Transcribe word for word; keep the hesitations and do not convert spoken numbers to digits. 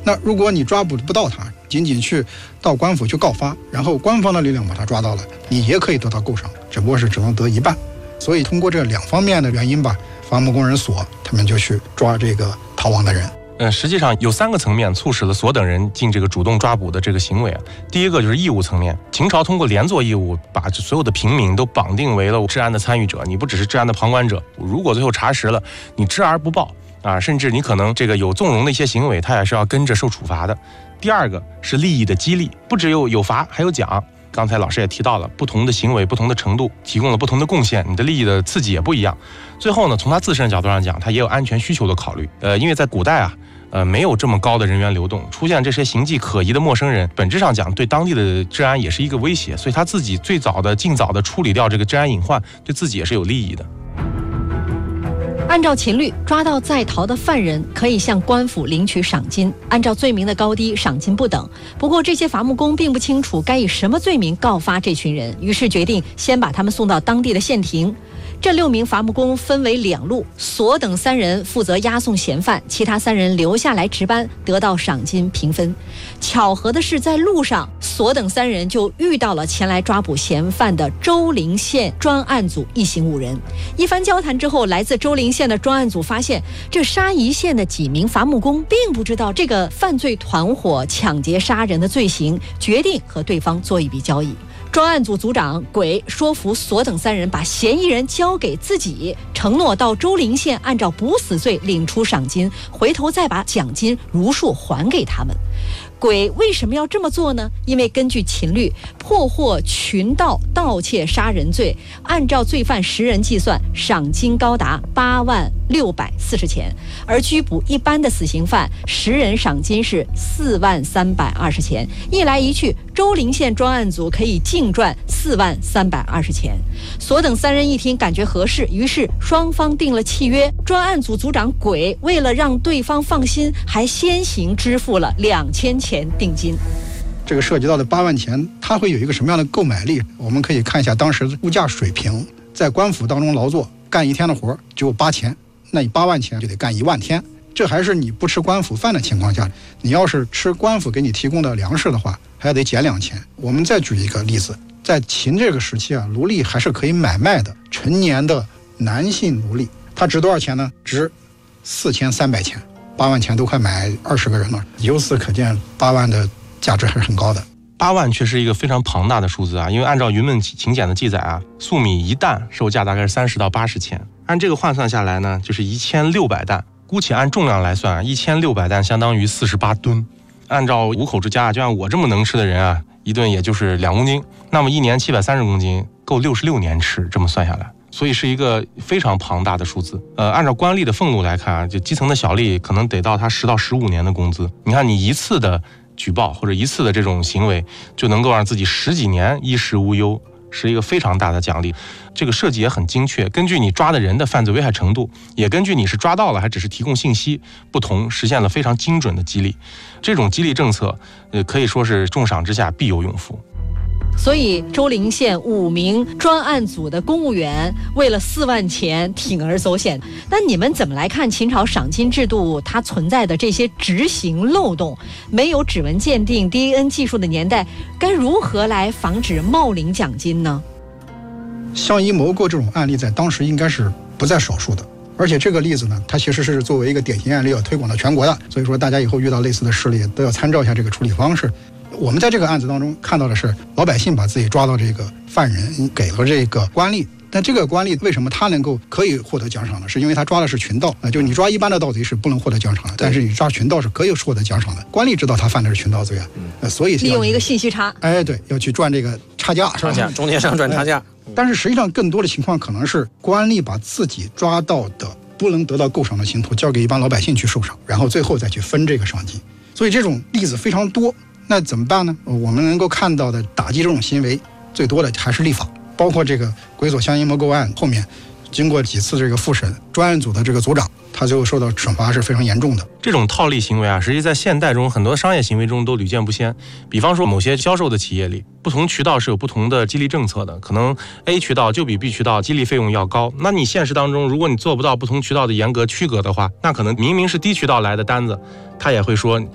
那如果你抓捕不到他，仅仅去到官府去告发，然后官方的力量把他抓到了，你也可以得到够赏，只不过是只能得一半。所以通过这两方面的原因吧，伐木工人所他们就去抓这个逃亡的人。 嗯，实际上有三个层面促使了所等人进这个主动抓捕的这个行为啊。第一个就是义务层面，秦朝通过连坐义务，把所有的平民都绑定为了治安的参与者，你不只是治安的旁观者，如果最后查实了你知而不报啊，甚至你可能这个有纵容的一些行为，他也是要跟着受处罚的。第二个是利益的激励，不只有有罚还有奖。刚才老师也提到了，不同的行为不同的程度提供了不同的贡献，你的利益的刺激也不一样。最后呢，从他自身的角度上讲，他也有安全需求的考虑。呃，因为在古代啊，呃，没有这么高的人员流动，出现这些形迹可疑的陌生人，本质上讲对当地的治安也是一个威胁，所以他自己最早的尽早的处理掉这个治安隐患，对自己也是有利益的。 按照秦律，抓到在逃的犯人可以向官府领取赏金，按照罪名的高低，赏金不等。不过这些伐木工并不清楚该以什么罪名告发这群人，于是决定先把他们送到当地的县庭。这六名伐木工分为两路，所等三人负责押送嫌犯，其他三人留下来值班，得到赏金平分。巧合的是，在路上，所等三人就遇到了前来抓捕嫌犯的周陵县专案组一行五人。一番交谈之后，来自周陵县的专案组发现，这沙夷县的几名伐木工并不知道这个犯罪团伙抢劫杀人的罪行，决定和对方做一笔交易。专案组组长鬼说服所等三人把嫌疑人交给自己，承诺到周陵县按照不死罪领出赏金，回头再把奖金如数还给他们。鬼为什么要这么做呢？因为根据秦律，破获群盗盗窃杀人罪，按照罪犯十人计算，赏金高达八万六百四十钱，而拘捕一般的死刑犯，十人赏金是四万三百二十钱。一来一去，周陵县专案组可以净赚四万三百二十钱。所等三人一听感觉合适，于是双方定了契约。专案组组长鬼为了让对方放心，还先行支付了两千钱定金。 这个涉及到的八万钱，它会有一个什么样的购买力？我们可以看一下当时的物价水平。在官府当中劳作，干一天的活只有八钱，那你八万钱就得干一万天。这还是你不吃官府饭的情况下，你要是吃官府给你提供的粮食的话，还得减两钱。我们再举一个例子，在秦这个时期啊，奴隶还是可以买卖的。成年的男性奴隶，他值多少钱呢？值四千三百钱，八万钱都快买二十个人了。由此可见，八万的价值还是很高的。 八万却是一个非常庞大的数字啊，因为按照云梦秦简的记载啊，粟米一担售价大概是三十到八十钱，按这个换算下来呢，就是一千六百担。姑且按重量来算，一千六百担相当于四十八吨。按照五口之家，就像我这么能吃的人啊，一顿也就是两公斤，那么一年七百三十公斤，够六十六年吃。这么算下来，所以是一个非常庞大的数字。呃，按照官吏的俸禄来看啊，就基层的小吏可能得到他十到十五年的工资。你看，你一次的举报或者一次的这种行为，就能够让自己十几年衣食无忧，是一个非常大的奖励。这个设计也很精确，根据你抓的人的犯罪危害程度，也根据你是抓到了还只是提供信息不同，实现了非常精准的激励。这种激励政策，呃，可以说是重赏之下必有勇夫。 所以周陵县五名专案组的公务员为了四万钱铤而走险。那你们怎么来看秦朝赏金制度它存在的这些执行漏洞？没有指纹鉴定 D N A 技术的年代，该如何来防止冒领奖金呢？ 相依谋构这种案例在当时应该是不在少数的，而且这个例子呢，它其实是作为一个典型案例要推广到全国的，所以说大家以后遇到类似的事例都要参照一下这个处理方式。我们在这个案子当中看到的是，老百姓把自己抓到这个犯人给了这个官吏，但这个官吏为什么他能够可以获得奖赏呢？是因为他抓的是群盗啊，就你抓一般的盗贼是不能获得奖赏的，但是你抓群盗是可以获得奖赏的。官吏知道他犯的是群盗罪啊，呃、所以利用一个信息差， 哎，对，要去赚这个差价， 差价，中间商赚差价。 但是实际上更多的情况可能是官吏把自己抓到的不能得到够赏的刑徒交给一般老百姓去受赏，然后最后再去分这个赏金，所以这种例子非常多。那怎么办呢？我们能够看到的打击这种行为最多的还是立法，包括这个鬼所相依谋构案后面经过几次这个复审，专案组的这个组长他最后受到惩罚是非常严重的。 这种套利行为啊，实际在现代中很多商业行为中都屡见不鲜。比方说某些销售的企业里，不同渠道是有不同的激励政策的，可能 A 渠道就比 B 渠道激励费用要高。那你现实当中，如果你做不到不同渠道的严格区隔的话，那可能明明是低渠道来的单子，他也会说